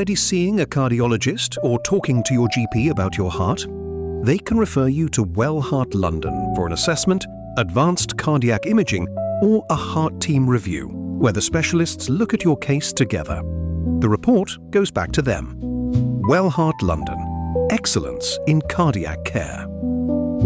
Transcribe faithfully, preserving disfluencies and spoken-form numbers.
already seeing a cardiologist or talking to your G P about your heart, they can refer you to Well Heart London for an assessment, advanced cardiac imaging, or a heart team review, where the specialists look at your case together. The report goes back to them. Well Heart London. Excellence in cardiac care.